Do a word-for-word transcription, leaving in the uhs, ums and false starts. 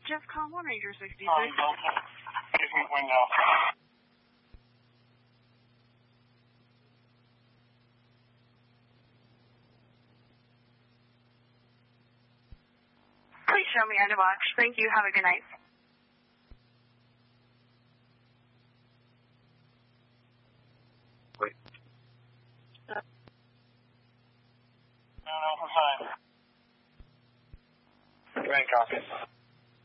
Jeff Call one Ranger sixty-six. Um, Delta. Basement window. Please show me how to watch. Thank you. Have a good night. Wait. No, no, I'm fine. Grand copy.